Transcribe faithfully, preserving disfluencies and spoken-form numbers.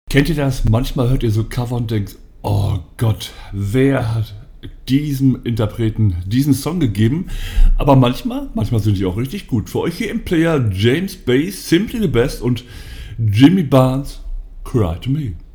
Kennt ihr das? Manchmal hört ihr so Cover und denkt, oh Gott, wer hat diesem Interpreten diesen Song gegeben? Aber manchmal, manchmal sind die auch richtig gut. Für euch hier im Player James Bay, Simply the Best und Jimmy Barnes, Cry to Me.